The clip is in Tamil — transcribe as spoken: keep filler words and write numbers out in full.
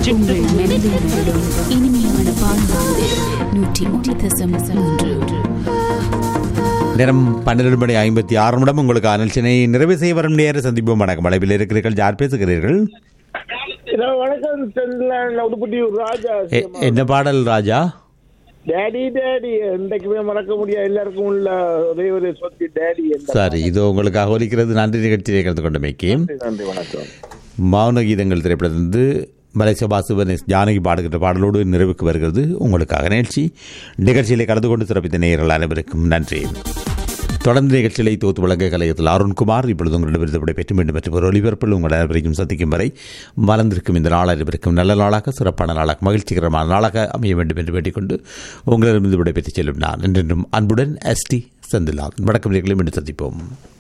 உங்கள் மனதில் விடும் இனிமையான பாடல்கள் நூற்றி ஒன்று தசம் மூன்று. நேரம் பன்னிரண்டு மணி ஐம்பத்தி ஆறு நிமிடம். உங்களுக்கு அனல்சனை நிறைவு செய்ய வரும் நேர சந்திப்போம். வணக்கம். அளவில் இருக்கிறீர்கள். யார் பேசுகிறீர்கள்? வணக்கம். ராஜா. என்ன பாடல் ராஜா? டேடி டேடி இன்றைக்குமே மறக்க முடியாது, எல்லாருக்கும் உள்ள ஒரே ஒரு சொத்து டேடி. சரி, இது உங்களுக்காக ஒலிக்கிறது. நன்றி. நிகழ்ச்சியை கலந்து கொண்டமைக்கு நன்றி. வணக்கம். மௌன கீதங்கள் திரைப்படத்திலிருந்து மலேசிய பாசுவன் ஜானகி பாடுகின்ற பாடலோடு நிறைவுக்கு வருகிறது உங்களுக்காக நிகழ்ச்சி. நிகழ்ச்சியிலே கலந்து கொண்டு சிறப்பித்த நேயர்கள் அனைவருக்கும் நன்றி. தொடர்ந்து நிகழ்ச்சிகளை தோத்து வழங்க கலையத்தில் அருண்குமார். இப்பொழுது உங்களிடம் பெற்று மீண்டும் பெற்று ஒரு ஒளிபரப்பில் உங்கள் அனைவரையும் சந்திக்கும் வரை மலர்ந்திருக்கும் இந்த நாள் அனைவருக்கும் நல்ல நாளாக, சிறப்பான நாளாக, மகிழ்ச்சிகரமான நாளாக அமைய வேண்டும் என்று வேண்டிக்கொண்டு உங்களிடமிருந்து விடைபெற்றுச் செல்லும் நான் என்றென்றும் அன்புடன் எஸ் டி செந்திலால். வணக்கம். நிகழ்ச்சியை மீண்டும் சந்திப்போம்.